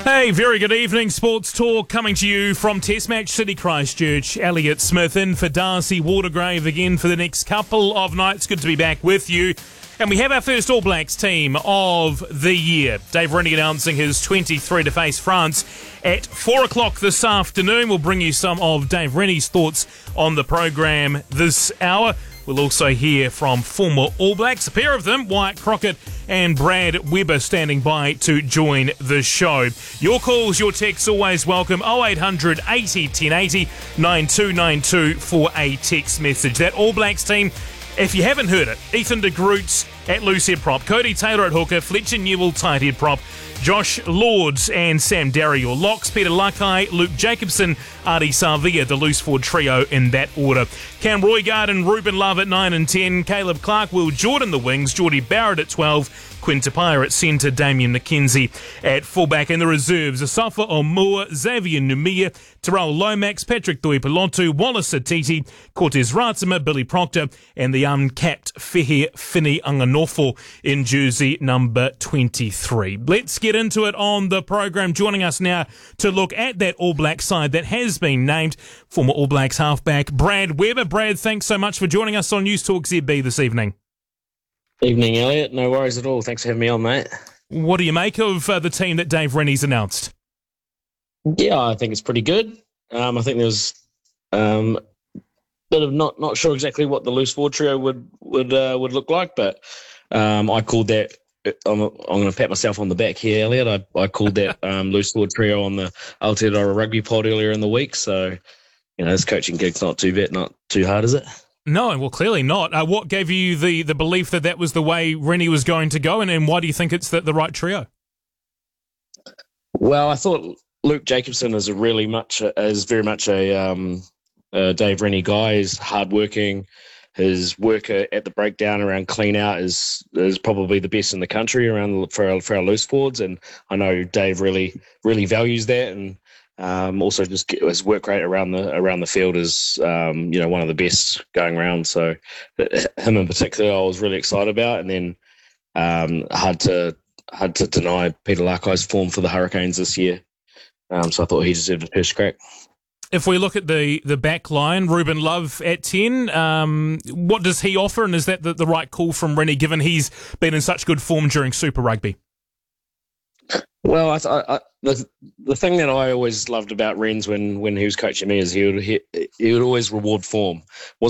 Hey, very good evening. Sports Talk coming to you from Test Match City Christchurch. Elliot Smith in for Darcy Watergrave again for the next couple of nights. Good to be back with you. And we have our first All Blacks team of the year. Dave Rennie announcing his 23 to face France at 4 o'clock this afternoon. We'll bring you some of Dave Rennie's thoughts on the program this hour. We'll also hear from former All Blacks, a pair of them, Wyatt Crockett and Brad Weber, standing by to join the show. Your calls, your texts, always welcome. 0800 80 1080 9292 for a text message. That All Blacks team, if you haven't heard it, Ethan de Groots at loose head prop, Cody Taylor at hooker, Fletcher Newell tight head prop, Josh Lords and Sam Darry your locks, Peter Lakai, Luke Jacobson, Adi Sarvia, the loose forward trio in that order. Cam Roygaard and Ruben Love at 9 and 10, Caleb Clark, Will Jordan the wings, Geordie Barrett at 12, Quinn Tupaia at centre, Damien McKenzie at fullback, and the reserves, Asafa Omua, Xavier Numia, Terrell Lomax, Patrick Tuipulotu, Wallace Atiti, Cortez Ratsima, Billy Proctor, and the uncapped Fehe Fini Anganofo in jersey number 23. Let's get into it on the program. Joining us now to look at that All Black side that has been named, former All Blacks halfback Brad Weber. Brad, thanks so much for joining us on News Talk ZB this evening. Evening, Elliot. No worries at all. Thanks for having me on, mate. What do you make of the team that Dave Rennie's announced? Yeah, I think it's pretty good. I think there's bit of not sure exactly what the loose forward trio would look like, but I called that. I'm going to pat myself on the back here, Elliot. I called that loose forward trio on the Aotearoa Rugby pod earlier in the week. So, this coaching gig's not too bad, not too hard, is it? No, well, clearly not. What gave you the belief that was the way Rennie was going to go, and why do you think it's the right trio? Well, I thought Luke Jacobson is very much a Dave Rennie guy. He's hardworking. His work at the breakdown around clean out is probably the best in the country for our loose forwards, and I know Dave really values that, and also just his work rate around the field is one of the best going around. So him in particular, I was really excited about, and then hard to deny Peter Lakai's form for the Hurricanes this year. So I thought he deserved a first crack. If we look at the back line, Ruben Love at 10, what does he offer, and is that the right call from Rennie, given he's been in such good form during Super Rugby? Well, the thing that I always loved about Renz when he was coaching me is he would always reward form.